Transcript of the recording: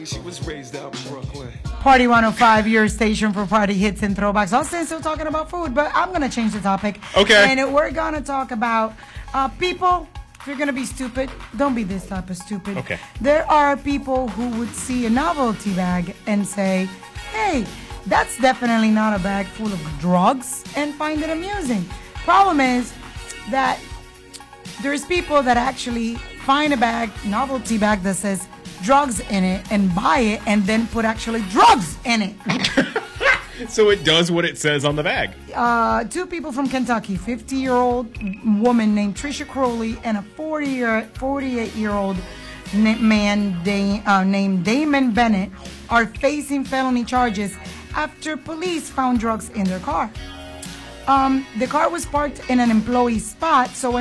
She was raised out in Brooklyn. Party 105, your station for party hits and throwbacks. Also, still talking about food, but I'm going to change the topic. Okay. And we're going to talk about people. If you're going to be stupid, don't be this type of stupid. Okay. There are people who would see a novelty bag and say, hey, that's definitely not a bag full of drugs, and find it amusing. Problem is that there's people that actually find a bag, novelty bag that says drugs in it, and buy it and then put actually drugs in it. So it does what it says on the bag. Two people from Kentucky, 50-year-old woman named Trisha Crowley and a 48-year-old man named Damon Bennett are facing felony charges after police found drugs in their car. The car was parked in an employee spot, so